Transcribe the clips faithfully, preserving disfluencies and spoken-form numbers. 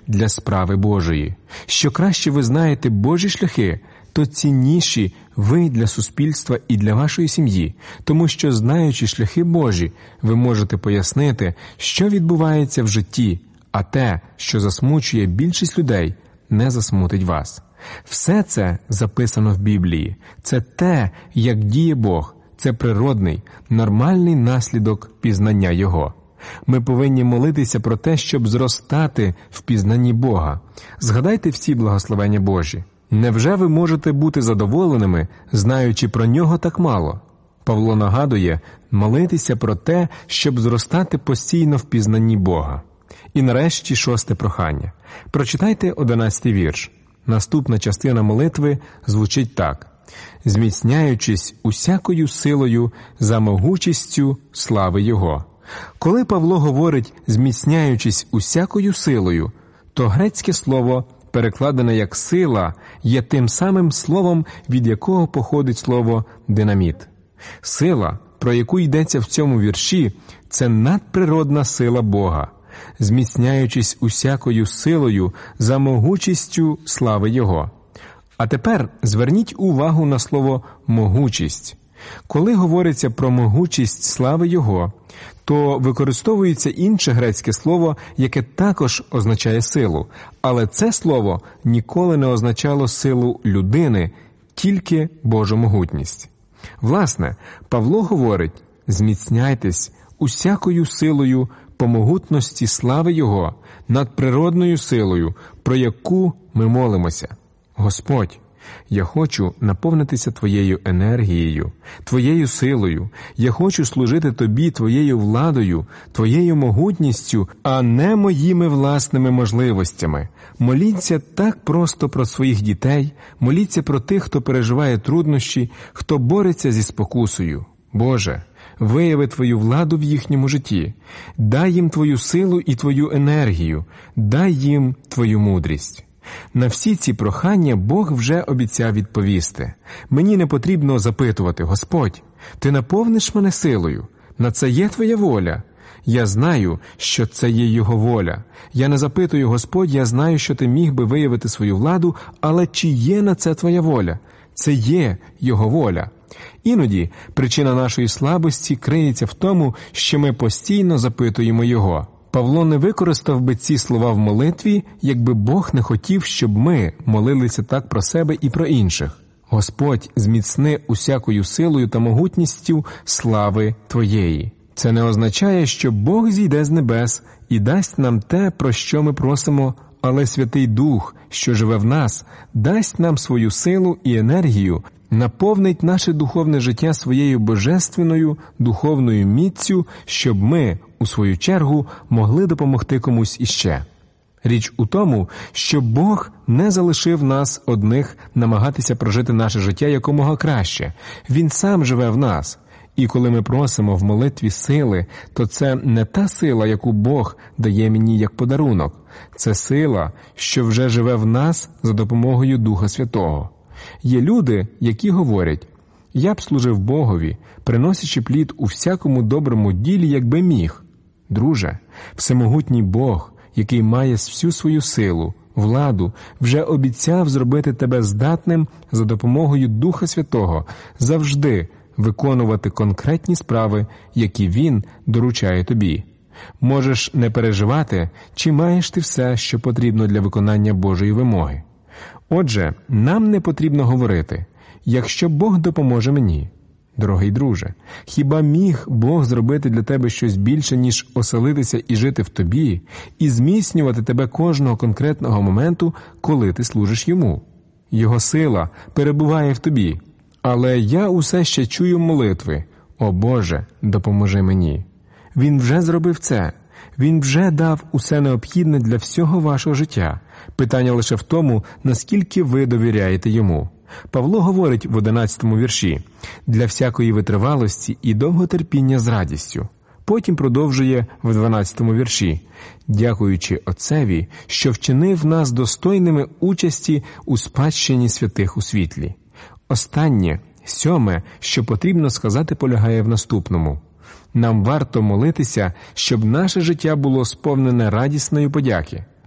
для справи Божої. Що краще ви знаєте Божі шляхи, то цінніші ви для суспільства і для вашої сім'ї, тому що, знаючи шляхи Божі, ви можете пояснити, що відбувається в житті, а те, що засмучує більшість людей, не засмутить вас. Все це записано в Біблії. Це те, як діє Бог. Це природний, нормальний наслідок пізнання Його. Ми повинні молитися про те, щоб зростати в пізнанні Бога. Згадайте всі благословення Божі. Невже ви можете бути задоволеними, знаючи про Нього так мало? Павло нагадує молитися про те, щоб зростати постійно в пізнанні Бога. І нарешті шосте прохання. Прочитайте одинадцятий вірш. Наступна частина молитви звучить так. «Зміцняючись усякою силою за могучістю слави Його». Коли Павло говорить «зміцняючись усякою силою», то грецьке слово, перекладене як «сила», є тим самим словом, від якого походить слово «динаміт». Сила, про яку йдеться в цьому вірші, це надприродна сила Бога. «Зміцняючись усякою силою за могучістю слави Його». А тепер зверніть увагу на слово «могучість». Коли говориться про могучість слави Його, то використовується інше грецьке слово, яке також означає силу. Але це слово ніколи не означало силу людини, тільки Божу могутність. Власне, Павло говорить «зміцняйтесь усякою силою по могутності слави Його, надприродною силою, про яку ми молимося». Господь, я хочу наповнитися Твоєю енергією, Твоєю силою. Я хочу служити Тобі Твоєю владою, Твоєю могутністю, а не моїми власними можливостями. Моліться так просто про своїх дітей, моліться про тих, хто переживає труднощі, хто бореться зі спокусою. Боже, вияви Твою владу в їхньому житті. Дай їм Твою силу і Твою енергію. Дай їм Твою мудрість. На всі ці прохання Бог вже обіцяв відповісти. Мені не потрібно запитувати: «Господь, Ти наповниш мене силою? На це є Твоя воля?» Я знаю, що це є Його воля. Я не запитую: «Господь, я знаю, що Ти міг би виявити свою владу, але чи є на це Твоя воля?» Це є Його воля. Іноді причина нашої слабості криється в тому, що ми постійно запитуємо Його. Павло не використав би ці слова в молитві, якби Бог не хотів, щоб ми молилися так про себе і про інших. «Господь, зміцни усякою силою та могутністю слави Твоєї». Це не означає, що Бог зійде з небес і дасть нам те, про що ми просимо, але Святий Дух, що живе в нас, дасть нам свою силу і енергію, наповнить наше духовне життя своєю божественною духовною міццю, щоб ми, у свою чергу, могли допомогти комусь іще. Річ у тому, що Бог не залишив нас одних намагатися прожити наше життя якомога краще. Він сам живе в нас. І коли ми просимо в молитві сили, то це не та сила, яку Бог дає мені як подарунок. Це сила, що вже живе в нас за допомогою Духа Святого. Є люди, які говорять: «Я б служив Богові, приносячи плід у всякому доброму ділі, якби міг». Друже, всемогутній Бог, який має всю свою силу, владу, вже обіцяв зробити тебе здатним за допомогою Духа Святого завжди виконувати конкретні справи, які Він доручає тобі. Можеш не переживати, чи маєш ти все, що потрібно для виконання Божої вимоги. Отже, нам не потрібно говорити: «Якщо Бог допоможе мені». Дорогий друже, хіба міг Бог зробити для тебе щось більше, ніж оселитися і жити в тобі, і зміцнювати тебе кожного конкретного моменту, коли ти служиш Йому? Його сила перебуває в тобі. Але я усе ще чую молитви: «О Боже, допоможи мені». Він вже зробив це. Він вже дав усе необхідне для всього вашого життя. Питання лише в тому, наскільки ви довіряєте Йому. Павло говорить в одинадцятому вірші: «Для всякої витривалості і довготерпіння з радістю». Потім продовжує в дванадцятому вірші: «Дякуючи Отцеві, що вчинив нас достойними участі у спадщині святих у світлі». Останнє, сьоме, що потрібно сказати, полягає в наступному. Нам варто молитися, щоб наше життя було сповнене радісної подяки.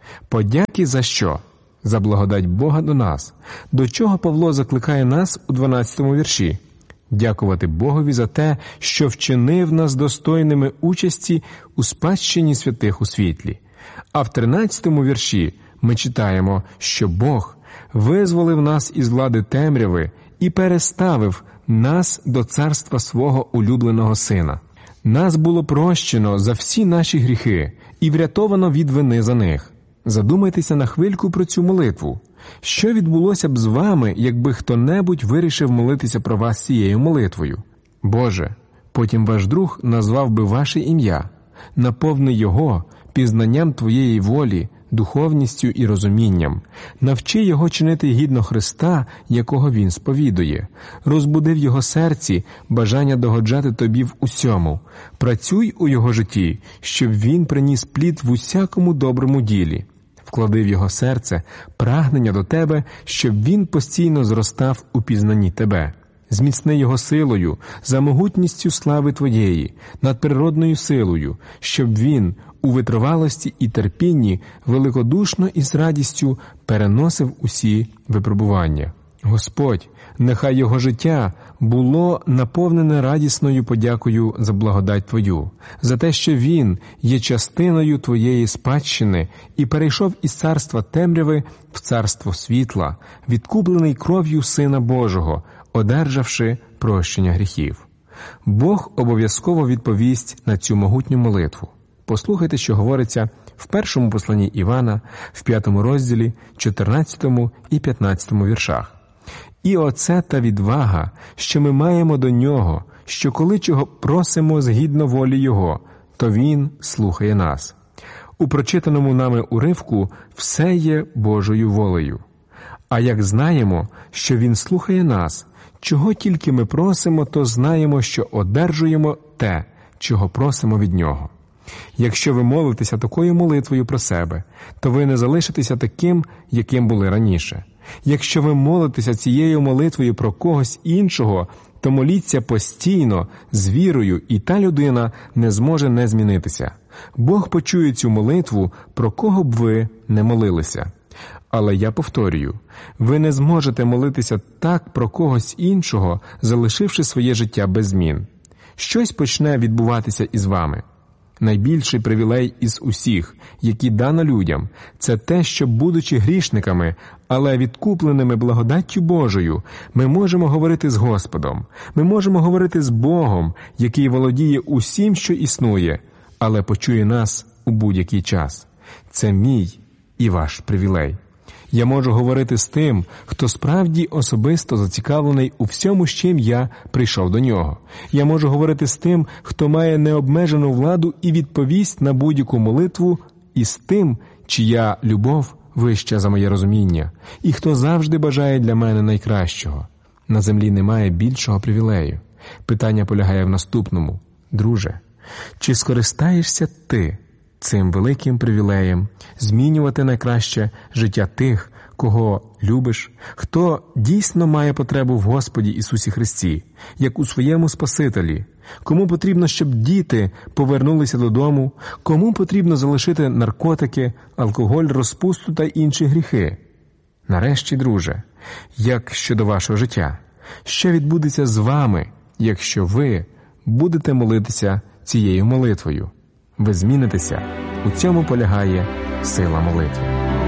Подяки за що? За благодать Бога до нас. До чого Павло закликає нас у дванадцятому вірші? Дякувати Богові за те, що вчинив нас достойними участі у спадщині святих у світлі. А в тринадцятому вірші ми читаємо, що Бог визволив нас із влади темряви і переставив нас до царства свого улюбленого Сина. Нас було прощено за всі наші гріхи і врятовано від вини за них. Задумайтеся на хвильку про цю молитву. Що відбулося б з вами, якби хто-небудь вирішив молитися про вас цією молитвою? Боже, потім ваш друг назвав би ваше ім'я. Наповни його пізнанням Твоєї волі, духовністю і розумінням. Навчи його чинити гідно Христа, якого він сповідує. Розбуди в його серці бажання догоджати Тобі в усьому. Працюй у його житті, щоб він приніс плід в усякому доброму ділі. Вклади в його серце прагнення до Тебе, щоб він постійно зростав у пізнанні Тебе. Зміцни його силою, за могутністю слави Твоєї, надприродною силою, щоб він у витривалості і терпінні великодушно і з радістю переносив усі випробування. Господь, нехай його життя було наповнене радісною подякою за благодать Твою, за те, що він є частиною Твоєї спадщини і перейшов із царства темряви в царство світла, відкуплений кров'ю Сина Божого, одержавши прощення гріхів. Бог обов'язково відповість на цю могутню молитву. Послухайте, що говориться в першому посланні Івана, в п'ятому розділі, чотирнадцятому і п'ятнадцятому віршах. «І оце та відвага, що ми маємо до Нього, що коли чого просимо згідно волі Його, то Він слухає нас». У прочитаному нами уривку все є Божою волею. А як знаємо, що Він слухає нас, чого тільки ми просимо, то знаємо, що одержуємо те, чого просимо від Нього. Якщо ви молитеся такою молитвою про себе, то ви не залишитеся таким, яким були раніше. Якщо ви молитеся цією молитвою про когось іншого, то моліться постійно, з вірою, і та людина не зможе не змінитися. Бог почує цю молитву, про кого б ви не молилися. Але я повторюю, ви не зможете молитися так про когось іншого, залишивши своє життя без змін. Щось почне відбуватися із вами. Найбільший привілей із усіх, які дано людям, це те, що, будучи грішниками, але відкупленими благодаттю Божою, ми можемо говорити з Господом, ми можемо говорити з Богом, який володіє усім, що існує, але почує нас у будь-який час. Це мій і ваш привілей. Я можу говорити з тим, хто справді особисто зацікавлений у всьому, з чим я прийшов до нього. Я можу говорити з тим, хто має необмежену владу і відповість на будь-яку молитву, і з тим, чия любов вища за моє розуміння, і хто завжди бажає для мене найкращого. На землі немає більшого привілею. Питання полягає в наступному. Друже, чи скористаєшся ти цим великим привілеєм змінювати найкраще життя тих, кого любиш, хто дійсно має потребу в Господі Ісусі Христі, як у своєму Спасителі, кому потрібно, щоб діти повернулися додому, кому потрібно залишити наркотики, алкоголь, розпусту та інші гріхи. Нарешті, друже, як щодо вашого життя, що відбудеться з вами, якщо ви будете молитися цією молитвою? Ви змінитеся. У цьому полягає сила молитви.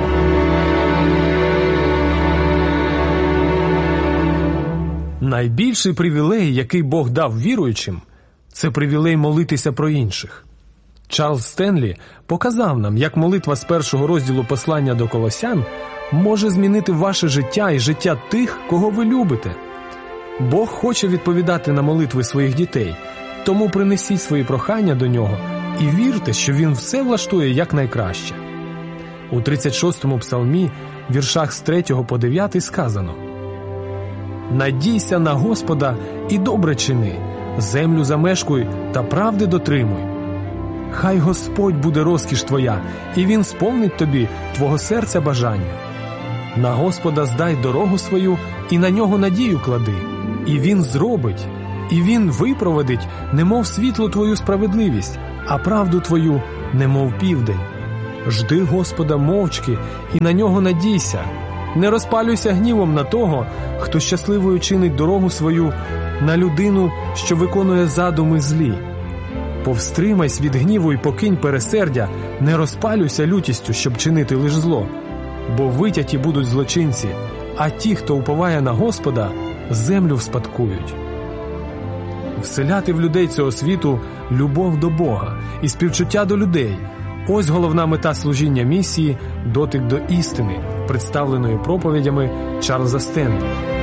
Найбільший привілей, який Бог дав віруючим, це привілей молитися про інших. Чарльз Стенлі показав нам, як молитва з першого розділу послання до Колосян може змінити ваше життя і життя тих, кого ви любите. Бог хоче відповідати на молитви своїх дітей, тому принесіть свої прохання до Нього і вірте, що Він все влаштує якнайкраще. У тридцять шостому псалмі, віршах з третього по дев'ятий сказано: «Надійся на Господа і добре чини, землю замешкуй та правди дотримуй. Хай Господь буде розкіш твоя, і Він сповнить тобі твого серця бажання. На Господа здай дорогу свою, і на Нього надію клади, і Він зробить, і Він випровадить, немов світло твою справедливість, а правду твою, немов південь. Жди Господа мовчки і на нього надійся. Не розпалюйся гнівом на того, хто щасливою чинить дорогу свою, на людину, що виконує задуми злі. Повстримайся від гніву і покинь пересердя, не розпалюйся лютістю, щоб чинити лиш зло. Бо витяті будуть злочинці, а ті, хто уповає на Господа, землю вспадкують. Вселяти в людей цього світу любов до Бога і співчуття до людей – ось головна мета служіння місії «Дотик до істини», представленої проповідями Чарльза Стенлі.